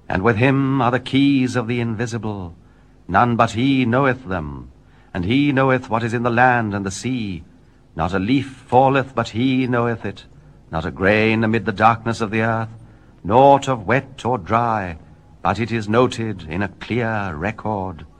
And with him are the keys of the invisible. None but he knoweth them, and he knoweth what is in the land and the sea. Not a leaf falleth but he knoweth it, not a grain amid the darkness of the earth, naught of wet or dry, but it is noted in a clear record.